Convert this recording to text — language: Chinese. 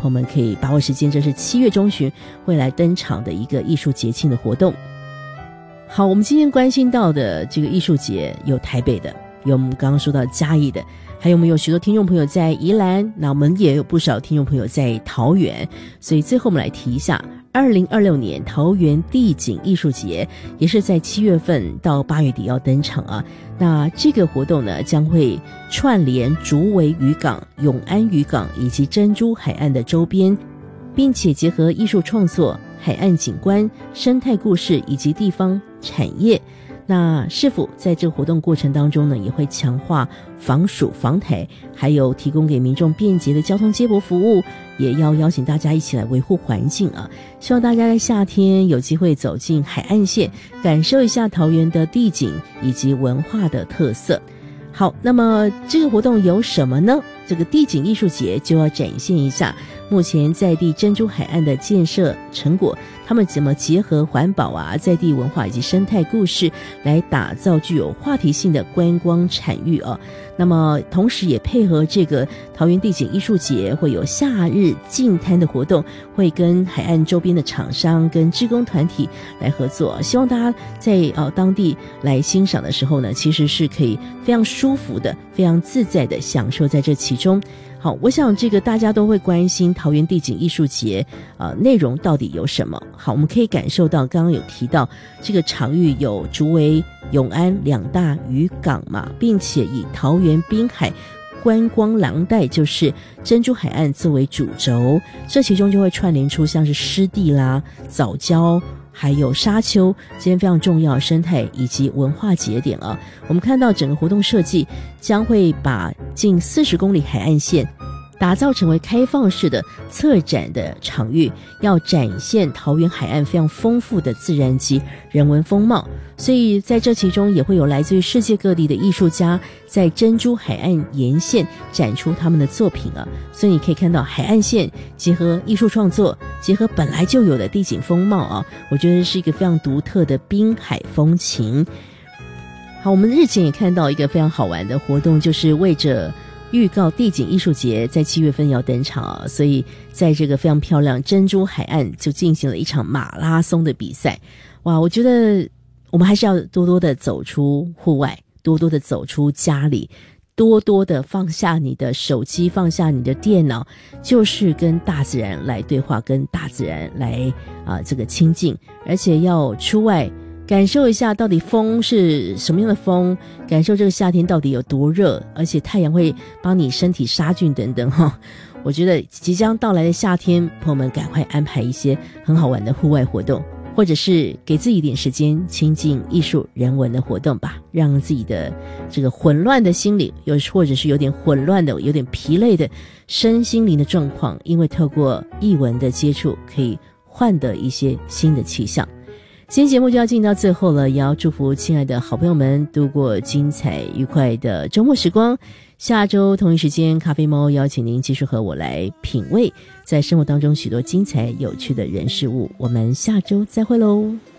朋友们可以把握时间，这是7月中旬会来登场的一个艺术节庆的活动。好，我们今天关心到的这个艺术节有台北的，有我们刚刚说到嘉义的，还有我们有许多听众朋友在宜兰，那我们也有不少听众朋友在桃园，所以最后我们来提一下2026年桃园地景艺术节，也是在7月份到8月底要登场啊。那这个活动呢，将会串联竹围渔港、永安渔港以及珍珠海岸的周边，并且结合艺术创作、海岸景观、生态故事以及地方产业。那市府在这个活动过程当中呢，也会强化防暑防台，还有提供给民众便捷的交通接驳服务，也要邀请大家一起来维护环境啊！希望大家在夏天有机会走进海岸线，感受一下桃园的地景以及文化的特色。好，那么这个活动有什么呢？这个地景艺术节就要展现一下目前在地珍珠海岸的建设成果，他们怎么结合环保啊、在地文化以及生态故事，来打造具有话题性的观光产域啊。那么同时也配合这个桃园地景艺术节，会有夏日净滩的活动，会跟海岸周边的厂商跟志工团体来合作，希望大家在当地来欣赏的时候呢，其实是可以非常舒服的、非常自在的享受在这其中。好，我想这个大家都会关心桃园地景艺术节内容到底有什么。好，我们可以感受到刚刚有提到这个场域有竹围、永安2大渔港嘛，并且以桃园滨海观光廊带，就是珍珠海岸作为主轴，这其中就会串联出像是湿地啦、藻礁还有沙丘这些非常重要的生态以及文化节点啊。我们看到整个活动设计将会把近40公里海岸线打造成为开放式的策展的场域，要展现桃园海岸非常丰富的自然及人文风貌。所以在这其中也会有来自于世界各地的艺术家在珍珠海岸沿线展出他们的作品啊。所以你可以看到海岸线结合艺术创作，结合本来就有的地景风貌啊，我觉得是一个非常独特的滨海风情。好，我们日前也看到一个非常好玩的活动，就是为着预告地景艺术节在7月份要登场啊，所以在这个非常漂亮珍珠海岸就进行了一场马拉松的比赛。哇，我觉得我们还是要多多的走出户外，多多的走出家里，多多的放下你的手机，放下你的电脑，就是跟大自然来对话，跟大自然来这个亲近，而且要出外感受一下到底风是什么样的风，感受这个夏天到底有多热，而且太阳会帮你身体杀菌等等哈。我觉得即将到来的夏天，朋友们赶快安排一些很好玩的户外活动，或者是给自己一点时间亲近艺术人文的活动吧，让自己的这个混乱的心理，或者是有点混乱的、有点疲累的身心灵的状况，因为透过艺文的接触，可以换得一些新的气象。今天节目就要进到最后了，也要祝福亲爱的好朋友们度过精彩愉快的周末时光。下周同一时间，咖啡猫邀请您继续和我来品味在生活当中许多精彩有趣的人事物。我们下周再会喽。